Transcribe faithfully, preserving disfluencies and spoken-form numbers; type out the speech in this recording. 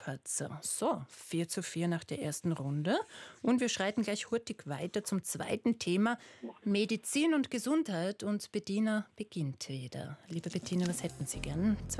Patzer. So, vier zu vier nach der ersten Runde. Und wir schreiten gleich hurtig weiter zum zweiten Thema. Medizin und Gesundheit. Und Bettina beginnt wieder. Liebe Bettina, was hätten Sie gern?